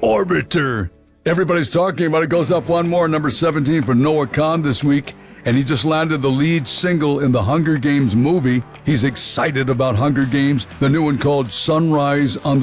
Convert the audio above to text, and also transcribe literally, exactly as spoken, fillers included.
Orbiter. Everybody's talking about it. Goes up one more, number seventeen for Noah Khan this week. And he just landed the lead single in the Hunger Games movie. He's excited about Hunger Games, the new one called Sunrise on the